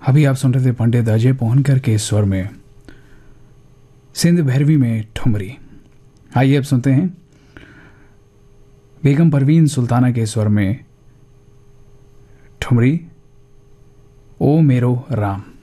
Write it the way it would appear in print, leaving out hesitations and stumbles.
अभी आप सुन रहे थे पंडित अजय पोहनकर के स्वर में सिंध भैरवी में ठुमरी। आइए अब सुनते हैं बेगम परवीन सुल्ताना के स्वर में ठुमरी ओ मेरो राम।